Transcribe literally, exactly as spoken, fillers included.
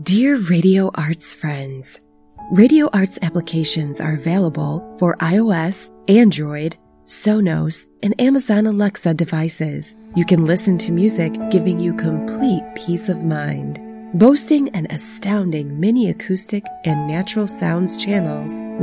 Dear Radio Arts friends, Radio Arts applications are available for iOS, Android, Sonos, and Amazon Alexa devices. You can listen to music giving you complete peace of mind. Boasting an astounding mini acoustic and natural sounds channels